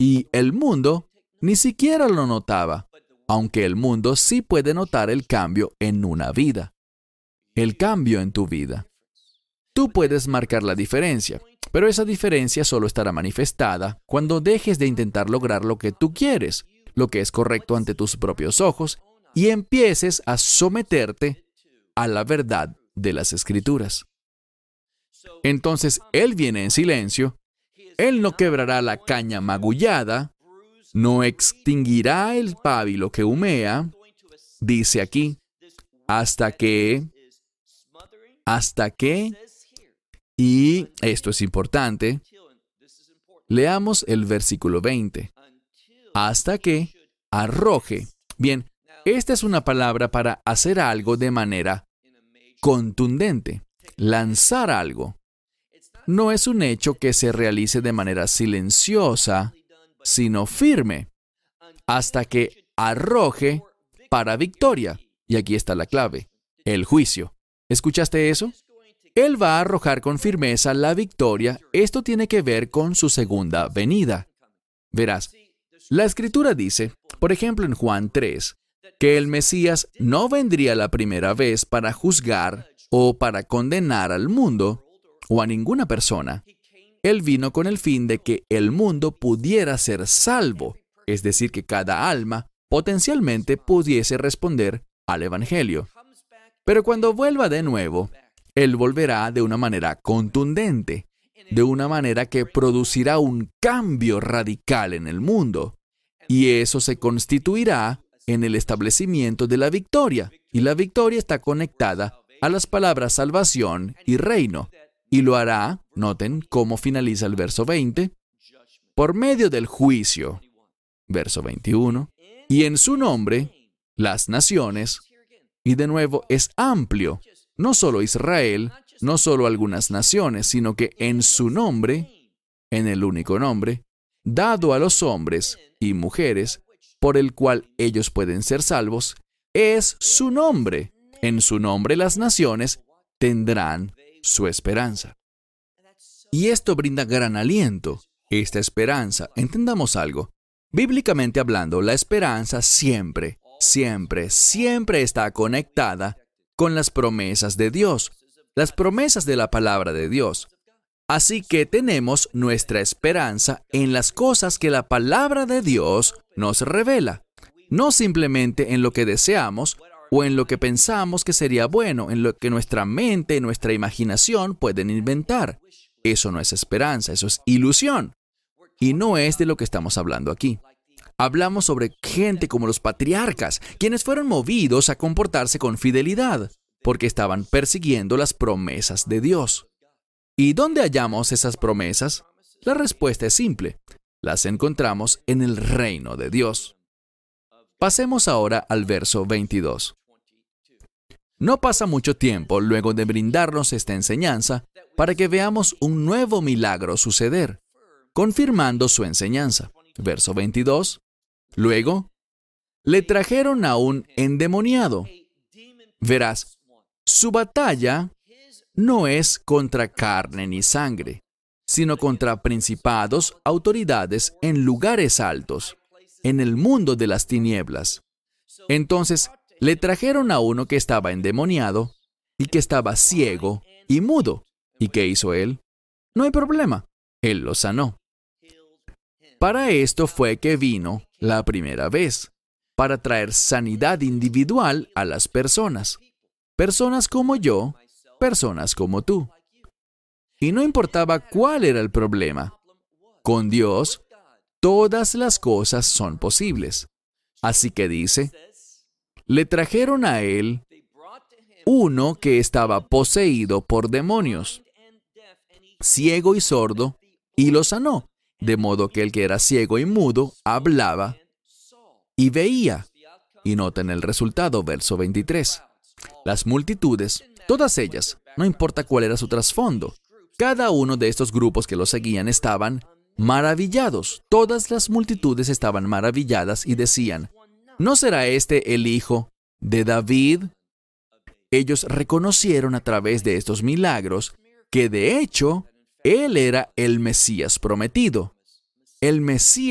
Y el mundo ni siquiera lo notaba, aunque el mundo sí puede notar el cambio en una vida. El cambio en tu vida. Tú puedes marcar la diferencia, pero esa diferencia solo estará manifestada cuando dejes de intentar lograr lo que tú quieres, lo que es correcto ante tus propios ojos, y empieces a someterte a la verdad de las Escrituras. Entonces, Él viene en silencio, Él no quebrará la caña magullada, no extinguirá el pábilo que humea, dice aquí, hasta que, y esto es importante, leamos el versículo 20, hasta que arroje. Bien, esta es una palabra para hacer algo de manera contundente, lanzar algo. No es un hecho que se realice de manera silenciosa, sino firme, hasta que arroje para victoria. Y aquí está la clave, el juicio. ¿Escuchaste eso? Él va a arrojar con firmeza la victoria. Esto tiene que ver con su segunda venida. Verás, la Escritura dice, por ejemplo en Juan 3, que el Mesías no vendría la primera vez para juzgar o para condenar al mundo o a ninguna persona. Él vino con el fin de que el mundo pudiera ser salvo, es decir, que cada alma potencialmente pudiese responder al Evangelio. Pero cuando vuelva de nuevo, Él volverá de una manera contundente, de una manera que producirá un cambio radical en el mundo. Y eso se constituirá en el establecimiento de la victoria. Y la victoria está conectada a las palabras salvación y reino. Y lo hará, noten cómo finaliza el verso 20, por medio del juicio, verso 21, y en su nombre, las naciones, y de nuevo es amplio, no solo Israel, no solo algunas naciones, sino que en su nombre, en el único nombre, dado a los hombres y mujeres, por el cual ellos pueden ser salvos, es su nombre. En su nombre las naciones tendrán su esperanza. Y esto brinda gran aliento. Esta esperanza, entendamos algo. Bíblicamente hablando, la esperanza siempre está conectada con las promesas de Dios, las promesas de la palabra de Dios. Así que tenemos nuestra esperanza en las cosas que la palabra de Dios nos revela, no simplemente en lo que deseamos o en lo que pensamos que sería bueno, en lo que nuestra mente, nuestra imaginación pueden inventar. Eso no es esperanza, eso es ilusión. Y no es de lo que estamos hablando aquí. Hablamos sobre gente como los patriarcas, quienes fueron movidos a comportarse con fidelidad, porque estaban persiguiendo las promesas de Dios. ¿Y dónde hallamos esas promesas? La respuesta es simple. Las encontramos en el reino de Dios. Pasemos ahora al verso 22. No pasa mucho tiempo luego de brindarnos esta enseñanza para que veamos un nuevo milagro suceder, confirmando su enseñanza. Verso 22. Luego, le trajeron a un endemoniado. Verás, su batalla no es contra carne ni sangre, sino contra principados, autoridades en lugares altos, en el mundo de las tinieblas. Entonces, le trajeron a uno que estaba endemoniado y que estaba ciego y mudo. ¿Y qué hizo él? No hay problema. Él lo sanó. Para esto fue que vino la primera vez, para traer sanidad individual a las personas. Personas como yo, personas como tú. Y no importaba cuál era el problema. Con Dios, todas las cosas son posibles. Así que dice, le trajeron a él uno que estaba poseído por demonios, ciego y sordo, y lo sanó, de modo que el que era ciego y mudo hablaba y veía. Y noten el resultado, verso 23. Las multitudes, todas ellas, no importa cuál era su trasfondo, cada uno de estos grupos que lo seguían estaban maravillados. Todas las multitudes estaban maravilladas y decían, ¿no será este el hijo de David? Ellos reconocieron a través de estos milagros que de hecho, él era el Mesías prometido. El Mesías